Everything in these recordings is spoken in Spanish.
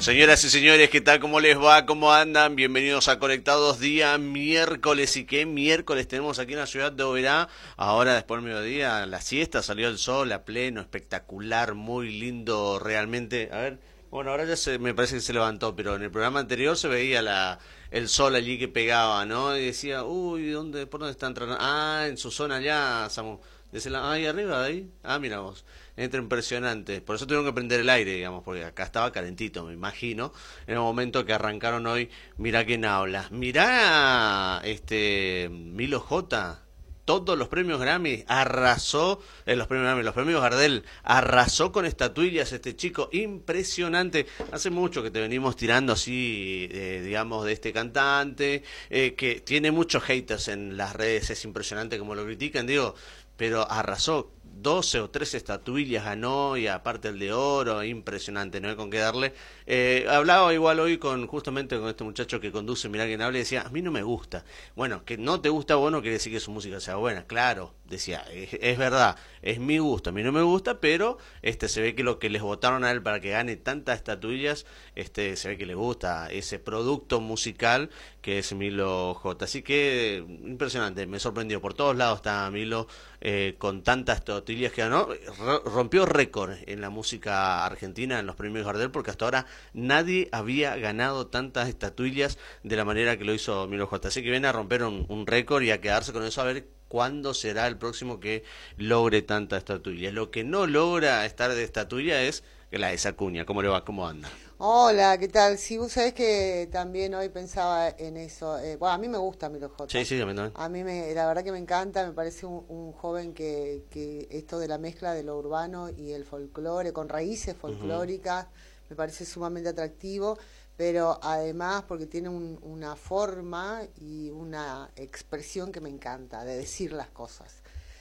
Señoras y señores, ¿qué tal? ¿Cómo les va? ¿Cómo andan? Bienvenidos a Conectados día miércoles. ¿Y qué miércoles tenemos aquí en la ciudad de Oberá? Ahora después del mediodía, la siesta, salió el sol a pleno, espectacular, muy lindo realmente. A ver, bueno, ahora me parece que se levantó, pero en el programa anterior se veía el sol allí que pegaba, ¿no? Y decía, uy, ¿por dónde está entrando? Ah, en su zona allá, Samu. Ahí arriba, ahí. Ah, mira vos. Entra impresionante. Por eso tuvieron que prender el aire, digamos, porque acá estaba calentito, me imagino. En el momento que arrancaron hoy, mirá quién habla. Mirá, Milo J. Todos los premios Grammy arrasó, los premios Grammy, los premios Gardel, arrasó con estatuillas este chico, impresionante. Hace mucho que te venimos tirando así, digamos, de este cantante, que tiene muchos haters en las redes, es impresionante como lo critican, digo, pero arrasó. 12 o 13 estatuillas ganó y aparte el de oro, impresionante, no hay con qué darle. Hablaba igual hoy justamente con este muchacho que conduce, mirá quién habla, y decía, a mí no me gusta. Bueno, que no te gusta vos no quiere decir que su música sea buena, claro, decía, es verdad, es mi gusto, a mí no me gusta, pero se ve que lo que les votaron a él para que gane tantas estatuillas, se ve que le gusta ese producto musical que es Milo J. Así que impresionante, me sorprendió, por todos lados está Milo con tantas estatuillas que ganó, rompió récord en la música argentina en los premios Gardel, porque hasta ahora nadie había ganado tantas estatuillas de la manera que lo hizo Milo J. Así que viene a romper un récord y a quedarse con eso, a ver cuándo será el próximo que logre tanta estatuilla. Lo que no logra estar de estatuilla es la de Sacuña. ¿Cómo le va? ¿Cómo anda? Hola, ¿qué tal? Sí, vos sabés que también hoy pensaba en eso. Bueno, a mí me gusta Milo J. Sí, sí, también. La verdad que me encanta, me parece un joven que esto de la mezcla de lo urbano y el folclore, con raíces folclóricas, me parece sumamente atractivo, pero además porque tiene una forma y una expresión que me encanta, de decir las cosas.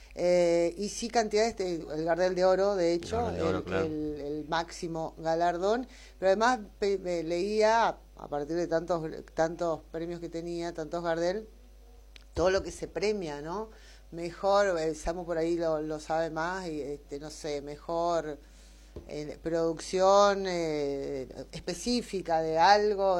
Y sí, cantidades, el Gardel de Oro, de hecho, Claro. el máximo galardón, pero además leía, a partir de tantos premios que tenía, tantos Gardel, todo lo que se premia, ¿no? Mejor, Samu por ahí lo sabe más, y no sé, mejor producción específica de algo,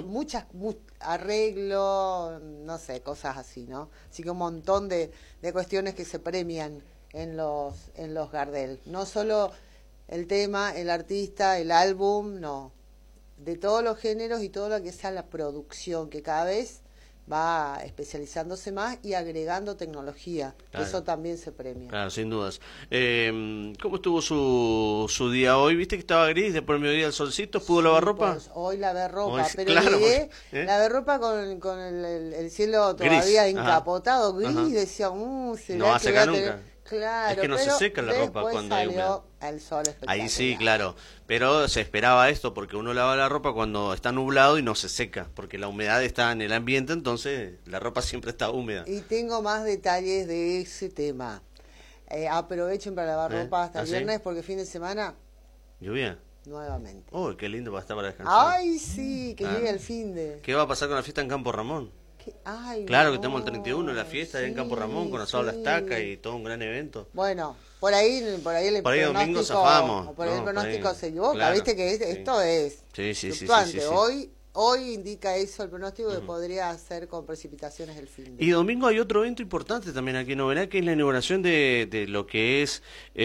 arreglo, no sé, cosas así, ¿no? Así que un montón de cuestiones que se premian en los Gardel. No solo el tema, el artista, el álbum, no. De todos los géneros y todo lo que sea la producción, que cada vez va especializándose más y agregando tecnología. Claro. Eso también se premia. Claro, sin dudas. ¿Cómo estuvo su día hoy? ¿Viste que estaba gris de por mediodía el solcito? ¿Pudo lavar ropa? Pues hoy lavé ropa, Hoy, pero claro, llegué, lavé ropa con el cielo todavía gris. encapotado, gris, Ajá. Decía, ¿será no va a que voy a secar tener? nunca. Claro, es que no se seca la ropa cuando hay humedad. El sol espectacular. Ahí sí, claro. Pero se esperaba esto porque uno lava la ropa cuando está nublado y no se seca, porque la humedad está en el ambiente, entonces la ropa siempre está húmeda. Y tengo más detalles de ese tema. Aprovechen para lavar ropa hasta el viernes, porque fin de semana... ¿Lluvia? Nuevamente. Uy, qué lindo va a estar para descansar. Ay, sí, que llegue el fin de... ¿Qué va a pasar con la fiesta en Campo Ramón? Ay, claro, no, que tenemos el 31, la fiesta en Campo Ramón con asado a la estaca y todo un gran evento. Bueno, por ahí el pronóstico, domingo zafamos. Por ahí el pronóstico se equivoca, claro, viste que esto es fluctuante. Sí. Hoy indica eso el pronóstico, que podría ser con precipitaciones el fin de. Y domingo hay otro evento importante también aquí en Oberá, que es la inauguración de lo que es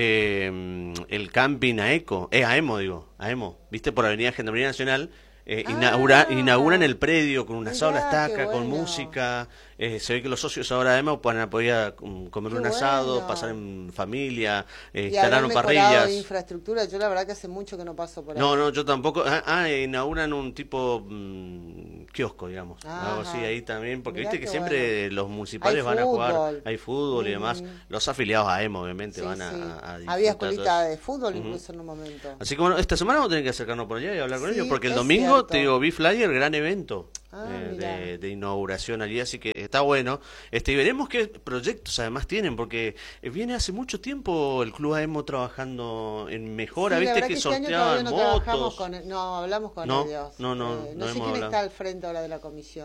el camping AEMO, viste, por Avenida Gendarmería Nacional. Inauguran el predio con una sala estaca, con música. Se ve que los socios ahora además van a poder comer un asado, pasar en familia, instalaron parrillas. De infraestructura, yo la verdad que hace mucho que no paso por ahí. No, yo tampoco. Inauguran un tipo kiosco, digamos. Algo así ahí también, porque viste que siempre los municipales van a jugar, hay fútbol y demás. Los afiliados a EMO, obviamente, van a había escuelita de fútbol incluso en un momento. Así que bueno, esta semana vamos a tener que acercarnos por allá y hablar con ellos, porque el domingo, te digo, vi flyer, gran evento. De inauguración allí, así que está bueno. Y veremos qué proyectos además tienen, porque viene hace mucho tiempo el Club AEMO trabajando en mejora, viste que sorteaban motos. Hablamos con ellos. No sé quién está al frente ahora de la comisión.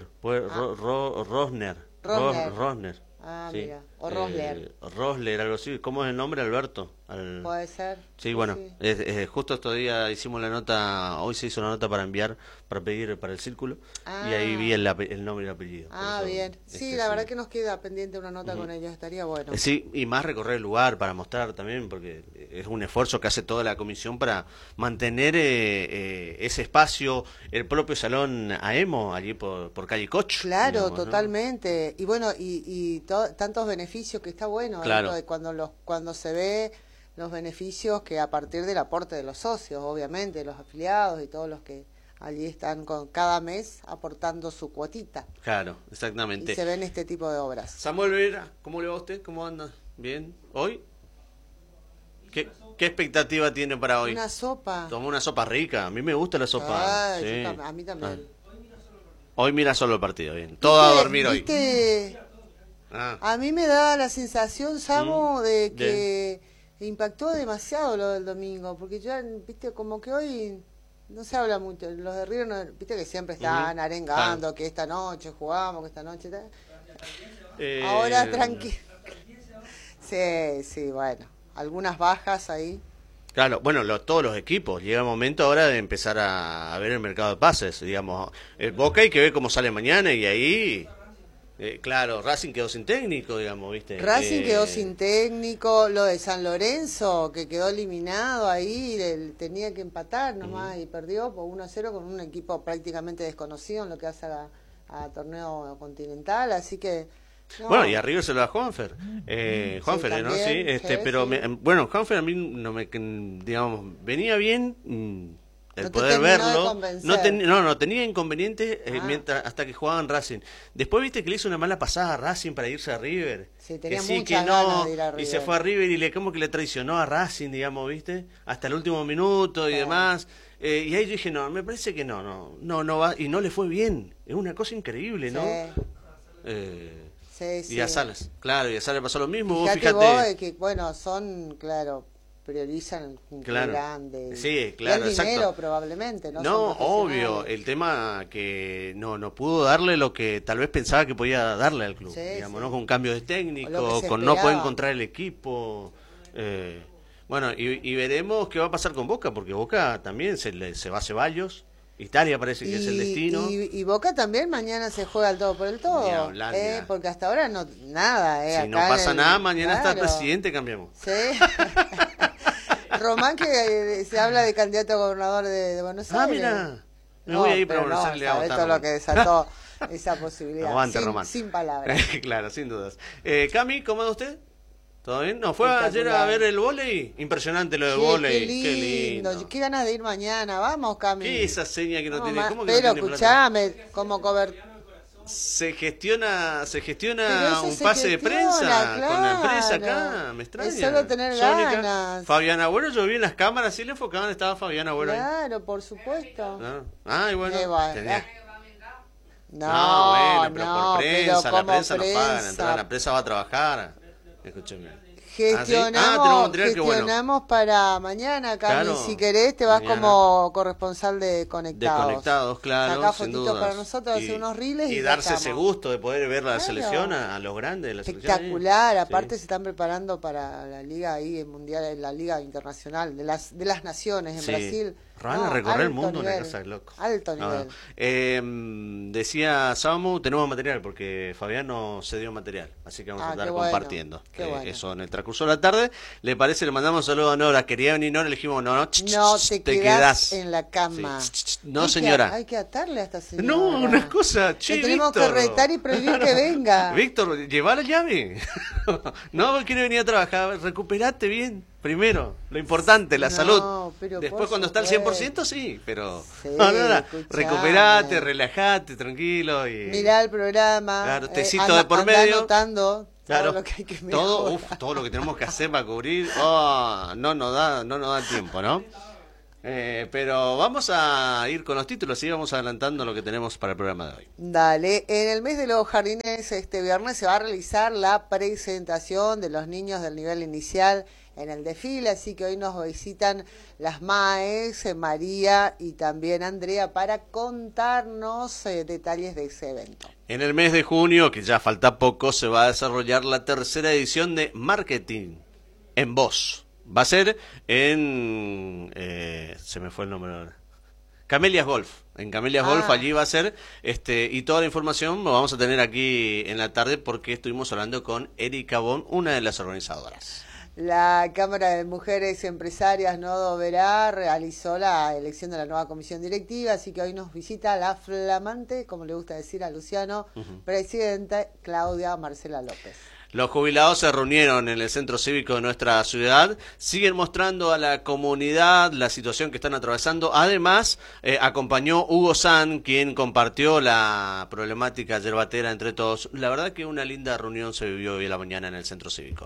Rosner. Mira. O Rosler. Rosler, algo así. ¿Cómo es el nombre? Alberto Puede ser. Sí, bueno, justo estos días hicimos la nota, hoy se hizo la nota para enviar, para pedir para el círculo, y ahí vi el nombre y el apellido. Ah, bien. Sí, la verdad que nos queda pendiente una nota con ellos, estaría bueno. Sí, y más recorrer el lugar para mostrar también, porque es un esfuerzo que hace toda la comisión para mantener ese espacio, el propio salón AEMO, allí por calle Koch. Claro, digamos, totalmente. ¿No? Y bueno, tantos beneficios que está bueno, claro. De cuando se ve los beneficios que a partir del aporte de los socios, obviamente, los afiliados y todos los que allí están cada mes aportando su cuotita. Claro, exactamente. Y se ven este tipo de obras. Samuel Vera, ¿cómo le va a usted? ¿Cómo anda? ¿Bien? ¿Hoy? ¿Qué expectativa tiene para hoy? Una sopa. Tomó una sopa rica. A mí me gusta la sopa. Sí. A mí también. Hoy mira solo el partido, bien. Todo a dormir hoy. A mí me da la sensación, Samu, de que impactó demasiado lo del domingo, porque ya, viste, como que hoy no se habla mucho. Los de River, viste que siempre están arengando, que esta noche jugamos, que esta noche... Ahora tranquilo. Sí, bueno. Algunas bajas ahí. Claro, bueno, todos los equipos. Llega el momento ahora de empezar a ver el mercado de pases, digamos. El Boca hay que ver cómo sale mañana y ahí... claro, Racing quedó sin técnico, digamos, ¿viste? Racing quedó sin técnico, lo de San Lorenzo, que quedó eliminado ahí, tenía que empatar nomás y perdió por 1-0 con un equipo prácticamente desconocido en lo que hace a torneo continental, así que... No. Bueno, y arriba se lo da Juanfer. Juanfer, sí, ¿no? Sí, pero bueno, Juanfer a mí no me, digamos, venía bien... el no poder verlo, no tenía inconveniente hasta que jugaban Racing. Después viste que le hizo una mala pasada a Racing para irse a River. Sí, tenía que sí, muchas que no, ganas de ir a River. Y se fue a River y como que le traicionó a Racing, digamos, viste, hasta el último minuto y demás. Y ahí yo dije, no, me parece que no va, y no le fue bien. Es una cosa increíble, ¿no? Sí. Y a Salas, claro, y a Salas pasó lo mismo. Fíjate vos que, bueno, priorizan un claro. Grande. Sí, claro, y el dinero exacto. Probablemente, ¿no? No, obvio, el tema que no pudo darle lo que tal vez pensaba que podía darle al club, digamos, ¿no? Con cambio de técnico, con no poder encontrar el equipo. Bueno, y veremos qué va a pasar con Boca, porque Boca también se va a Ceballos. Italia parece que es el destino. Y Boca también mañana se juega al todo por el todo. Porque hasta ahora nada. Si no pasa nada, mañana está el presidente, cambiamos. Sí. Román, que se habla de candidato a gobernador de Buenos Aires. Mira. Me voy a ir para Buenos Aires. Esto es lo que desató esa posibilidad. Aguante, Román. Sin palabras. Claro, sin dudas. Cami, ¿cómo anda usted? ¿Todo bien? ¿No fue ayer a ver el vóley? Impresionante lo del vóley. Qué lindo. Qué ganas de ir mañana. Vamos, Cami. ¿Qué es esa seña que no tiene? ¿Cómo que pero no tiene escuchame, como cobertura. Se gestiona un pase de prensa claro. con la empresa acá, me extraña. Es solo tener ganas. Fabiana Agüero, yo vi en las cámaras, sí le enfocaban, estaba Fabiana Agüero claro, ahí. Por supuesto. Y bueno, tenía... No, bueno, pero por prensa, la prensa nos pagan, entonces la prensa va a trabajar. Escúchame. Gestionamos para mañana, Cami, claro, si querés te vas mañana. Como corresponsal de Conectados. De Conectados, claro, sacá fotitos para nosotros, hacer unos reels y darse ese gusto de poder ver la selección a los grandes de la espectacular, aparte se están preparando para la liga ahí mundial, la liga internacional de las naciones en Brasil. Van a recorrer el mundo una cosa de loco. Alto nivel. Decía Samu, tenemos material porque Fabián no se dio material, así que vamos a estar compartiendo eso en el transcurso de la tarde. ¿Le parece? Le mandamos un saludo a Nora. Quería venir Nora, le dijimos, no, te quedás en la cama. No, señora. Hay que atarle a esta señora. No, una cosa, le tenemos que retar y prohibir que venga. Víctor, lleva la llave. No, quiere venir a trabajar, recuperate bien. Primero, lo importante, la salud. Después cuando está al 100%, sí, pero... recuperate, relajate, tranquilo. Y... mirá el programa. Claro, tecito de por medio. Anotando todo lo que hay que mejorar. Todo lo que tenemos que hacer para cubrir. No nos da tiempo, ¿no? Pero vamos a ir con los títulos y vamos adelantando lo que tenemos para el programa de hoy. Dale, en el mes de los jardines este viernes se va a realizar la presentación de los niños del nivel inicial en el desfile, así que hoy nos visitan las MAES, María y también Andrea para contarnos detalles de ese evento. En el mes de junio, que ya falta poco, se va a desarrollar la tercera edición de Marketing en Voz. Va a ser en... se me fue el nombre ahora. Camelias Golf. En Camelias Golf allí va a ser, y toda la información lo vamos a tener aquí en la tarde porque estuvimos hablando con Erika Bon, una de las organizadoras. La Cámara de Mujeres Empresarias Nodo Oberá realizó la elección de la nueva comisión directiva, así que hoy nos visita la flamante, como le gusta decir a Luciano, presidenta Claudia Marcela López. Los jubilados se reunieron en el centro cívico de nuestra ciudad, siguen mostrando a la comunidad la situación que están atravesando. Además, acompañó Hugo San, quien compartió la problemática yerbatera entre todos. La verdad que una linda reunión se vivió hoy en la mañana en el centro cívico.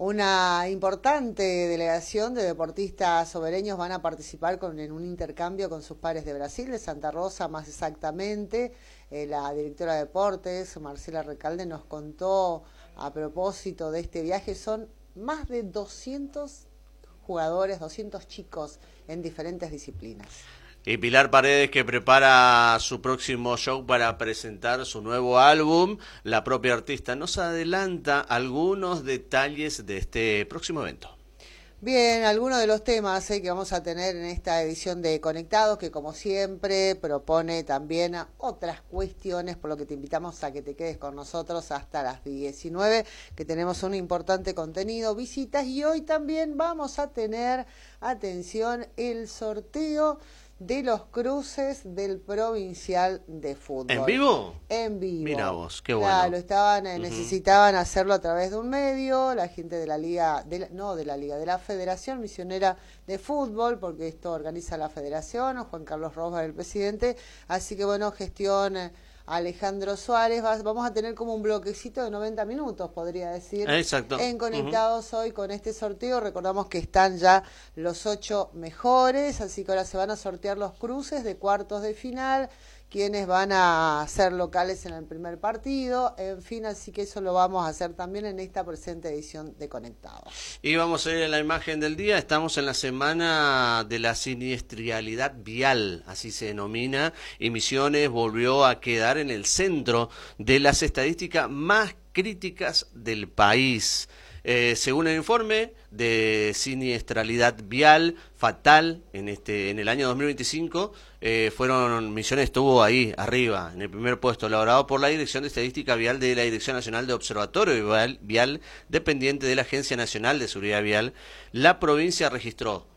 Una importante delegación de deportistas sobereños van a participar en un intercambio con sus pares de Brasil, de Santa Rosa más exactamente. La directora de deportes, Marcela Recalde, nos contó a propósito de este viaje. Son más de 200 jugadores, 200 chicos en diferentes disciplinas. Y Pilar Paredes, que prepara su próximo show para presentar su nuevo álbum. La propia artista nos adelanta algunos detalles de este próximo evento. Bien, algunos de los temas que vamos a tener en esta edición de Conectados, que como siempre propone también otras cuestiones, por lo que te invitamos a que te quedes con nosotros hasta las 19, que tenemos un importante contenido, visitas, y hoy también vamos a tener, atención, el sorteo de los cruces del Provincial de Fútbol. ¿En vivo? En vivo. Mira vos, qué bueno. Claro, necesitaban hacerlo a través de un medio, la gente de la Liga, de la Federación Misionera de Fútbol, porque esto organiza la Federación, Juan Carlos Rojas, el presidente, así que bueno, gestión Alejandro Suárez. Vamos a tener como un bloquecito de 90 minutos, podría decir. Exacto. En Conectados hoy con este sorteo. Recordamos que están ya los 8 mejores, así que ahora se van a sortear los cruces de cuartos de final, quienes van a ser locales en el primer partido, en fin, así que eso lo vamos a hacer también en esta presente edición de Conectados. Y vamos a ir a la imagen del día. Estamos en la semana de la siniestralidad vial, así se denomina, y Misiones volvió a quedar en el centro de las estadísticas más críticas del país. Según el informe de siniestralidad vial fatal en el año 2025, Misiones estuvo ahí arriba, en el primer puesto, elaborado por la Dirección de Estadística Vial de la Dirección Nacional de Observatorio Vial, dependiente de la Agencia Nacional de Seguridad Vial. La provincia registró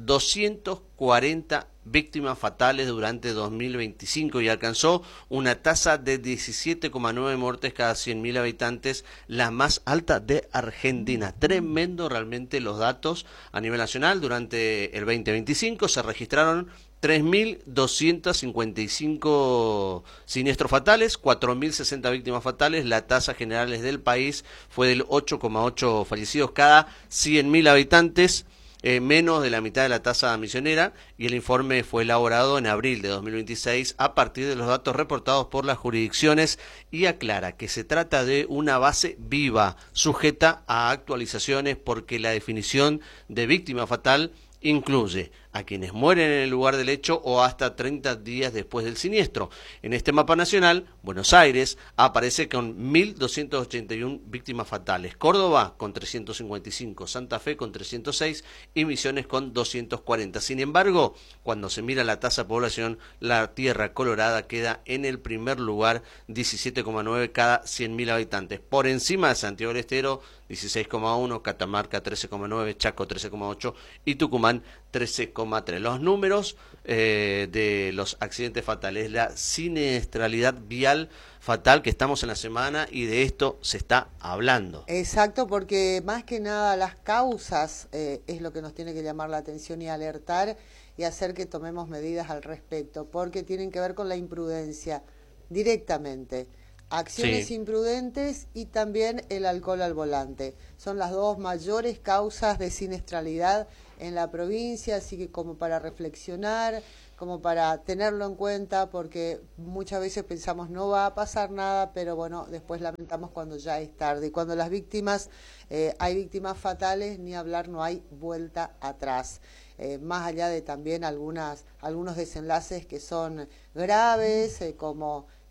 240 víctimas fatales durante 2025 y alcanzó una tasa de 17,9 muertes cada 100.000 habitantes, la más alta de Argentina. Tremendo realmente los datos a nivel nacional. Durante el 2025 se registraron 3.255 siniestros fatales, 4.060 víctimas fatales. La tasa general del país fue del 8,8 fallecidos cada 100.000 habitantes. Menos de la mitad de la tasa misionera, y el informe fue elaborado en abril de 2026 a partir de los datos reportados por las jurisdicciones y aclara que se trata de una base viva, sujeta a actualizaciones, porque la definición de víctima fatal incluye a quienes mueren en el lugar del hecho o hasta 30 días después del siniestro. En este mapa nacional, Buenos Aires aparece con 1.281 víctimas fatales, Córdoba con 355, Santa Fe con 306 y Misiones con 240. Sin embargo, cuando se mira la tasa de población, la Tierra Colorada queda en el primer lugar, 17,9 cada 100.000 habitantes. Por encima de Santiago del Estero, 16,1, Catamarca 13,9, Chaco 13,8 y Tucumán 13,3. Los números de los accidentes fatales, la siniestralidad vial fatal, que estamos en la semana y de esto se está hablando. Exacto, porque más que nada las causas es lo que nos tiene que llamar la atención y alertar y hacer que tomemos medidas al respecto, porque tienen que ver con la imprudencia directamente. Acciones imprudentes y también el alcohol al volante. Son las dos mayores causas de siniestralidad en la provincia, así que como para reflexionar, como para tenerlo en cuenta, porque muchas veces pensamos no va a pasar nada, pero bueno, después lamentamos cuando ya es tarde. Y cuando las víctimas, hay víctimas fatales, ni hablar, no hay vuelta atrás. Más allá de también algunos desenlaces que son graves, como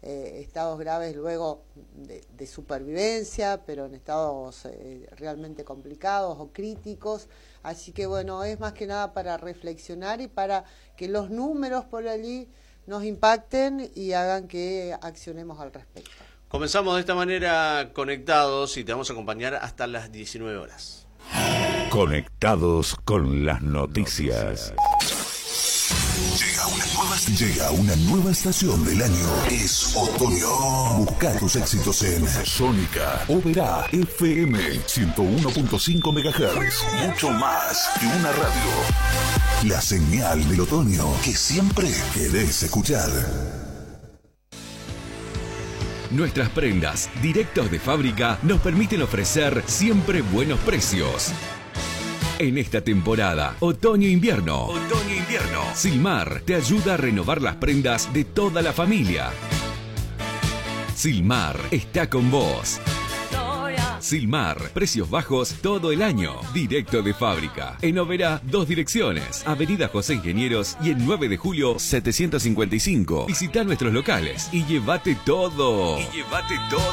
estados graves luego de supervivencia, pero en estados realmente complicados o críticos. Así que bueno, es más que nada para reflexionar y para que los números por allí nos impacten y hagan que accionemos al respecto. Comenzamos de esta manera conectados y te vamos a acompañar hasta las 19 horas. Conectados con las noticias. Llega una nueva estación del año. Es otoño. Busca tus éxitos en Sónica, Oberá, FM 101.5 MHz. Mucho más que una radio. La señal del otoño que siempre querés escuchar. Nuestras prendas directos de fábrica nos permiten ofrecer siempre buenos precios. En esta temporada, otoño-invierno, Silmar te ayuda a renovar las prendas de toda la familia. Silmar está con vos. Silmar, precios bajos todo el año. Directo de fábrica. En Oberá, 2 direcciones. Avenida José Ingenieros y el 9 de julio, 755. Visita nuestros locales y llévate todo.